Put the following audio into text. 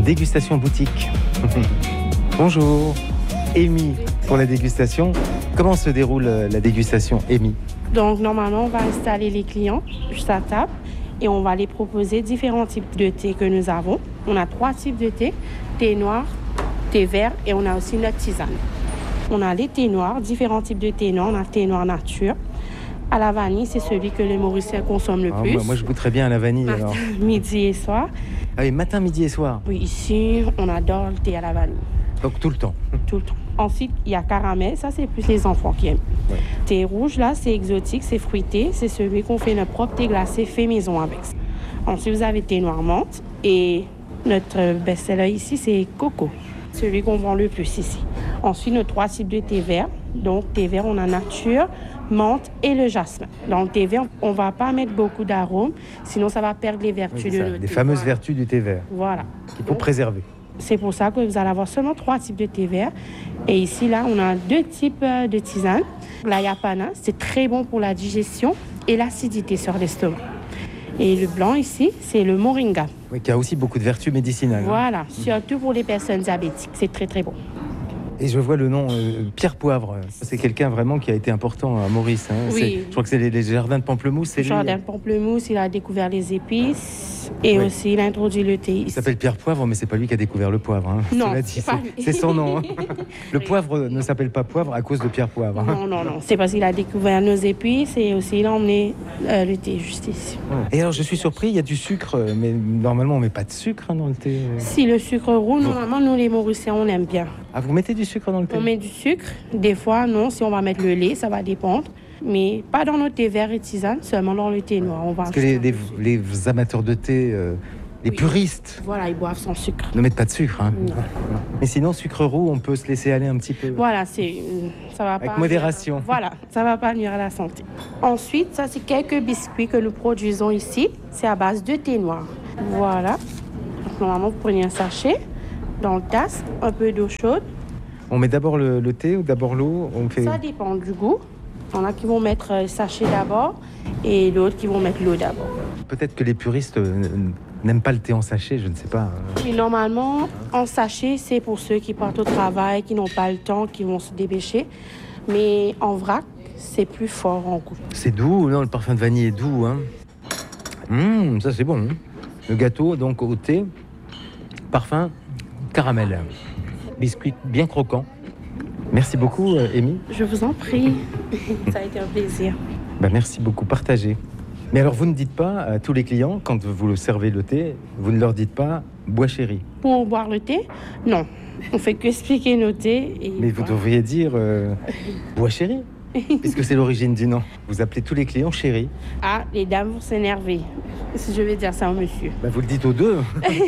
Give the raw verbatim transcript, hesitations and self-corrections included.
Dégustation boutique. Bonjour, Amy pour la dégustation. Comment se déroule la dégustation, Amy? Donc, normalement, on va installer les clients juste à table et on va les proposer différents types de thé que nous avons. On a trois types de thé, thé noir, thé vert et on a aussi notre tisane. On a les thés noirs, différents types de thé noir. On a le thé noir nature. À la vanille, c'est celui que les Mauriciens consomment le ah, plus. Moi, moi, je goûterais bien à la vanille. Matin, alors. midi et soir. Ah oui, matin, midi et soir. Oui, ici, on adore le thé à la vanille. Donc tout le temps. Tout le temps. Ensuite, il y a caramel. Ça, c'est plus les enfants qui aiment. Ouais. Thé rouge, là, c'est exotique, c'est fruité. C'est celui qu'on fait notre propre thé glacé fait maison avec. Ensuite, vous avez thé noir menthe. Et notre best-seller ici, c'est coco. Celui qu'on vend le plus ici. Ensuite, nos trois types de thé vert. Donc, thé vert, on a nature, menthe et le jasmin. Dans le thé vert, on ne va pas mettre beaucoup d'arômes, sinon ça va perdre les vertus Oui, de ça, notre les thé. fameuses Voilà. vertus du thé vert. Voilà. Qu'il faut préserver. C'est pour ça que vous allez avoir seulement trois types de thé vert. Et ici, là, on a deux types de tisane. La yapana, c'est très bon pour la digestion et l'acidité sur l'estomac. Et le blanc ici, c'est le moringa. Oui, qui a aussi beaucoup de vertus médicinales. Voilà, hein. Surtout pour les personnes diabétiques. C'est très, très bon. Et je vois le nom euh, Pierre Poivre. C'est quelqu'un vraiment qui a été important à Maurice. Hein. Oui. Je crois que c'est les, les jardins de Pamplemousse. C'est Le lui. jardin de Pamplemousse, il a découvert les épices et Oui. aussi il a introduit le thé. Il s'appelle Pierre Poivre, mais c'est pas lui qui a découvert le poivre. Hein. Non, Cela dit, c'est pas lui. c'est son nom. Hein. Le poivre ne s'appelle pas poivre à cause de Pierre Poivre. Hein. Non, non, non. C'est parce qu'il a découvert nos épices et aussi il a emmené euh, le thé juste ici. Et alors, je suis surpris, il y a du sucre, mais normalement, on met pas de sucre hein, dans le thé. Si le sucre roux, normalement, nous les Mauriciens, on aime bien. Ah, vous mettez du sucre dans le thé? On met du sucre. Des fois, non. Si on va mettre le lait, ça va dépendre. Mais pas dans nos thés verts et tisanes, seulement dans le thé noir. On va Parce que les, les, les amateurs de thé, euh, les Oui. puristes, Voilà, ils boivent sans sucre. ne mettent pas de sucre. Hein. Non. Mais sinon, sucre roux, on peut se laisser aller un petit peu. Voilà, c'est, ça va Avec pas modération. nuire- voilà, ça va pas nuire à la santé. Ensuite, ça, c'est quelques biscuits que nous produisons ici. C'est à base de thé noir. Voilà. Donc, normalement, vous prenez un sachet dans le tasse, un peu d'eau chaude. On met d'abord le, le thé ou d'abord l'eau? On fait... Ça dépend du goût. Il y en a qui vont mettre le sachet d'abord et d'autres qui vont mettre l'eau d'abord. Peut-être que les puristes euh, n'aiment pas le thé en sachet, je ne sais pas. Mais normalement, en sachet, c'est pour ceux qui partent au travail, qui n'ont pas le temps, qui vont se dépêcher. Mais en vrac, c'est plus fort en goût. C'est doux, non? Le parfum de vanille est doux. Hein. Mmh, ça, c'est bon. Hein. Le gâteau, donc au thé, parfum caramel. Biscuit bien croquant. Merci beaucoup, euh, Amy. Je vous en prie. Ça a été un plaisir. Ben, merci beaucoup, partagé. Mais alors, vous ne dites pas à tous les clients, quand vous le servez le thé, vous ne leur dites pas « bois chéri ». Pour boire le thé, non. On fait que expliquer nos thés. Et Mais vous voilà. devriez dire euh, « bois chéri », puisque c'est l'origine du nom. Vous appelez tous les clients chéri. Ah, les dames vont s'énerver si je vais dire ça au monsieur. Ben, vous le dites aux deux.